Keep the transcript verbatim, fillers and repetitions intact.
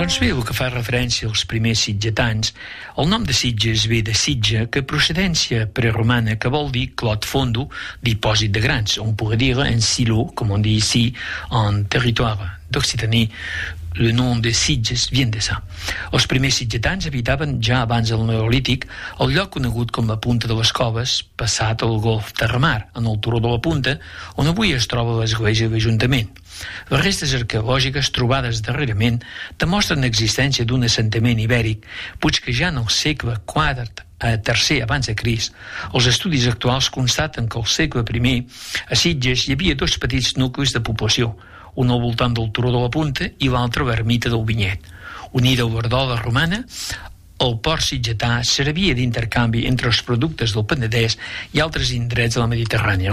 Doncs bé, el que fa referència als primers sitgetans, el nom de Sitges ve de Sitja, que procedència preromana que vol dir clot fondo, dipòsit de grans. On pourrait dire un silo, comme on dit ici, en territoire d'Occitanie. Le nom de Sitges vient de ça. Els primers sitgetans habitaven ja abans del Neolític el lloc conegut com la Punta de les Coves, passat al Golf Terramar, en el turó de la Punta, on avui es troba l'església de l'Ajuntament. Les restes arqueològiques trobades darrerament demostren l'existència d'un assentament ibèric, puig que ja en el segle quart a tercer abans de Crist, els estudis actuals constaten que al segle primer a Sitges hi havia dos petits nuclis de població, un al voltant del turó de la Punta i l'altre a l'ermita del Vinyet. Unida a l'Ardola romana, el port sitgetà servia d'intercanvi entre els productes del Penedès i altres indrets de la Mediterrània.